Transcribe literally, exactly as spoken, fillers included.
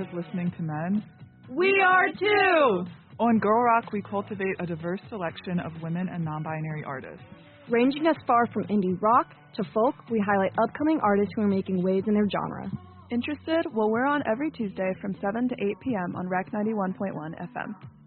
of listening to men? We are too! On Girl Rock, we cultivate a diverse selection of women and non-binary artists. Ranging as far from indie rock to folk, we highlight upcoming artists who are making waves in their genre. Interested? Well, we're on every Tuesday from seven to eight p.m. on Rec ninety-one point one F M.